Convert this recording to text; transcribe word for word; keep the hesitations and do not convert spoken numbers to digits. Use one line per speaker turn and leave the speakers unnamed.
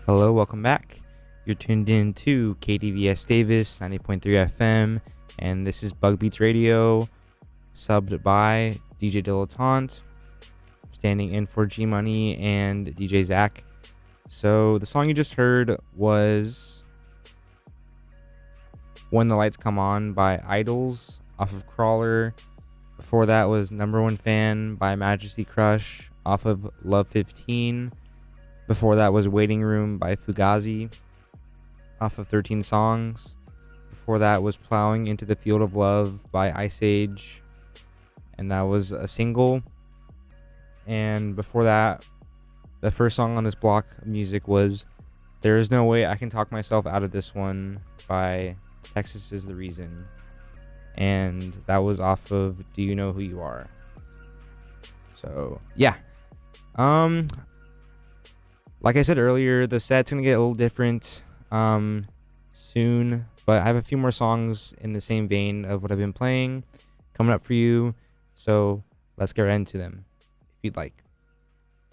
Hello, welcome back. You're tuned in to K D V S Davis ninety point three F M, and this is Bug Beats Radio, subbed by D J Dilettante, standing in for G Money and D J Zach. So the song you just heard was When the Lights Come On by Idols off of Crawler. Before that was Number One Fan by Majesty Crush off of Love fifteen. Before that was Waiting Room by Fugazi off of thirteen Songs. Before that was Plowing into the Field of Love by Ice Age, and that was a single. And before that, the first song on this block of music was There Is No Way I Can Talk Myself Out of This One by Texas Is the Reason. And that was off of Do You Know Who You Are? So, yeah. Um, like I said earlier, the set's going to get a little different um, soon. But I have a few more songs in the same vein of what I've been playing coming up for you. So, let's get right into them, if you'd like.